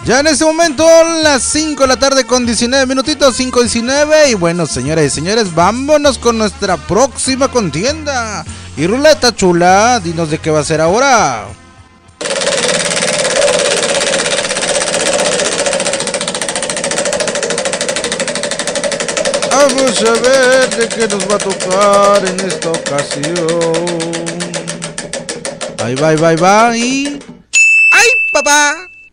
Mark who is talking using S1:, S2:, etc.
S1: Ya en este momento las 5 de la tarde con 19 minutitos, 5:19. Y bueno, señoras y señores, vámonos con nuestra próxima contienda. Y ruleta chula, dinos de qué va a ser ahora. Vamos a ver de qué nos va a tocar en esta ocasión. Ahí va, ahí va, ahí va y... ¡Ay, papá!